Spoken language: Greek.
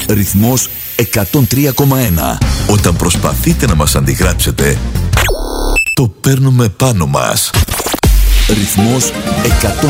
Ρυθμός 103,1. Όταν προσπαθείτε να μας αντιγράψετε, το παίρνουμε πάνω μας. Ρυθμός 100.